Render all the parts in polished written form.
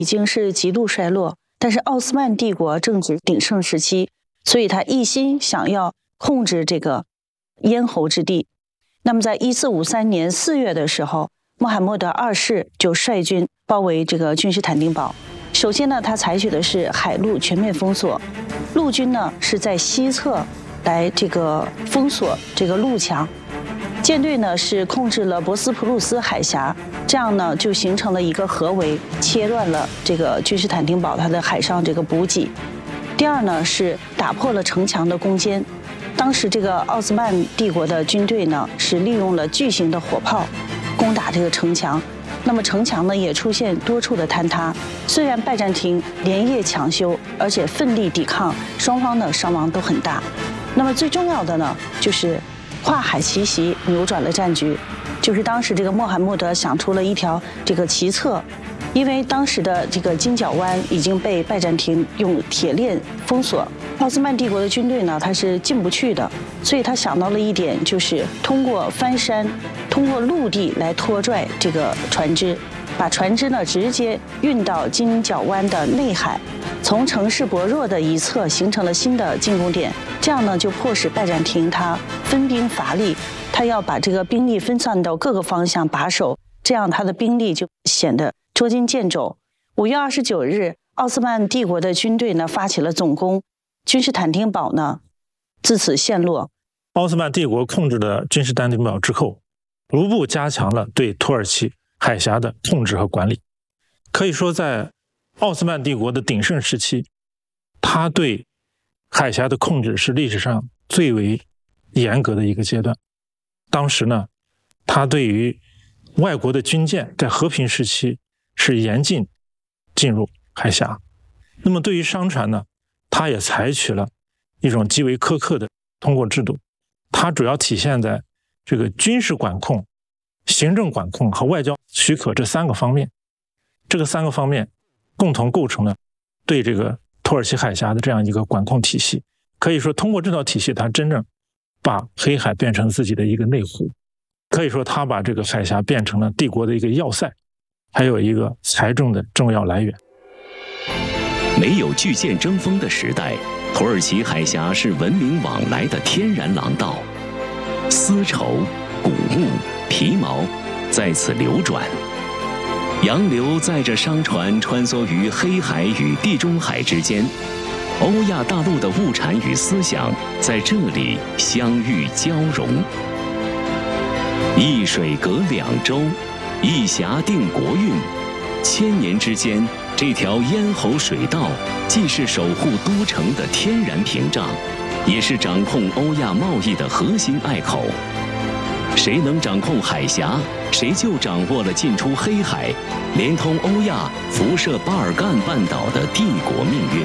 已经是极度衰落，但是奥斯曼帝国正值鼎盛时期，所以他一心想要控制这个咽喉之地。那么在1453年4月的时候，穆罕默德2世就率军包围这个君士坦丁堡。首先呢，他采取的是海陆全面封锁，陆军呢是在西侧来这个封锁这个路墙，舰队呢是控制了博斯普鲁斯海峡，这样呢就形成了一个合围，切断了这个君士坦丁堡它的海上这个补给。第二呢是打破了城墙的攻坚，当时这个奥斯曼帝国的军队呢是利用了巨型的火炮攻打这个城墙，那么城墙呢也出现多处的坍塌。虽然拜占庭连夜抢修，而且奋力抵抗，双方的伤亡都很大。那么最重要的呢就是跨海奇袭扭转了战局，就是当时这个穆罕默德想出了一条这个奇策，因为当时的这个金角湾已经被拜占庭用铁链封锁，奥斯曼帝国的军队呢它是进不去的，所以他想到了一点，就是通过翻山，通过陆地来拖拽这个船只，把船只呢直接运到金角湾的内海，从城市薄弱的一侧形成了新的进攻点，这样呢就迫使拜占庭他分兵乏力，他要把这个兵力分散到各个方向把守，这样他的兵力就显得捉襟见肘。5月29日，奥斯曼帝国的军队呢发起了总攻，君士坦丁堡呢自此陷落。 奥斯曼帝国控制了君士坦丁堡之后，逐步加强了对土耳其海峡的控制和管理。可以说在奥斯曼帝国的鼎盛时期，他对海峡的控制是历史上最为严格的一个阶段。当时呢，他对于外国的军舰在和平时期是严禁进入海峡。那么对于商船呢，他也采取了一种极为苛刻的通过制度，它主要体现在这个军事管控、行政管控和外交许可这3个方面。这个3个方面共同构成了对这个土耳其海峡的这样一个管控体系。可以说通过这套体系，它真正把黑海变成自己的一个内湖，可以说它把这个海峡变成了帝国的一个要塞，还有一个财政的重要来源。 没有巨舰争锋的时代，土耳其海峡是文明往来的天然廊道，丝绸、谷物、皮毛在此流转，洋流载着商船穿梭于黑海与地中海之间，欧亚大陆的物产与思想在这里相遇交融。一水隔2洲，一峡定国运。千年之间，这条咽喉水道既是守护都城的天然屏障，也是掌控欧亚贸易的核心隘口。谁能掌控海峡，谁就掌握了进出黑海，连通欧亚、辐射巴尔干半岛的帝国命运。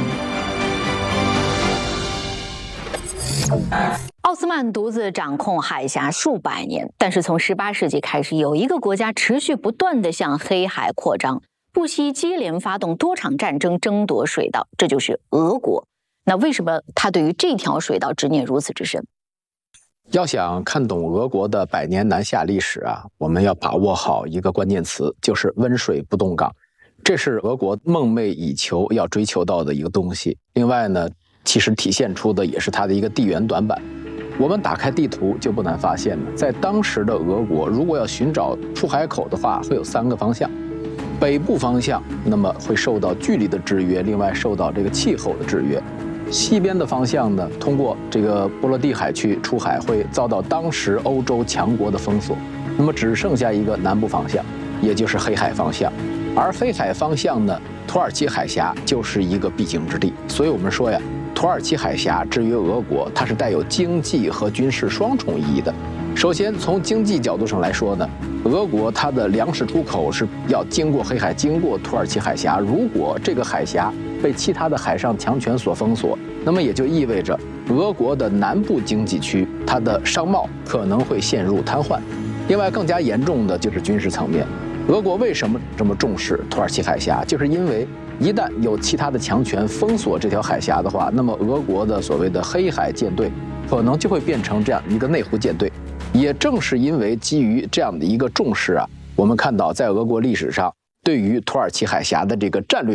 奥斯曼独自掌控海峡数百年，但是从18世纪开始，有一个国家持续不断地向黑海扩张，不惜接连发动多场战争争夺水道，这就是俄国。那为什么他对于这条水道执念如此之深？ 要想看懂俄国的100年南下历史啊，我们要把握好一个关键词，就是温水不动港。这是俄国梦寐以求要追求到的一个东西。另外呢，其实体现出的也是它的一个地缘短板。我们打开地图就不难发现了，在当时的俄国，如果要寻找出海口的话，会有3个方向。北部方向，那么会受到距离的制约，另外受到这个气候的制约。西边的方向呢，通过这个波罗的海去出海，会遭到当时欧洲强国的封锁。那么只剩下一个南部方向，也就是黑海方向。而黑海方向呢，土耳其海峡就是一个必经之地。所以我们说呀，土耳其海峡至于俄国，它是带有经济和军事双重意义的。首先，从经济角度上来说呢，俄国它的粮食出口是要经过黑海，经过土耳其海峡。如果这个海峡被其他的海上强权所封锁，那么也就意味着俄国的南部经济区，它的商贸可能会陷入瘫痪。另外，更加严重的就是军事层面。俄国为什么这么重视土耳其海峡？就是因为一旦有其他的强权封锁这条海峡的话，那么俄国的所谓的黑海舰队可能就会变成这样一个内湖舰队。也正是因为基于这样的一个重视啊，我们看到在俄国历史上对于土耳其海峡的这个战略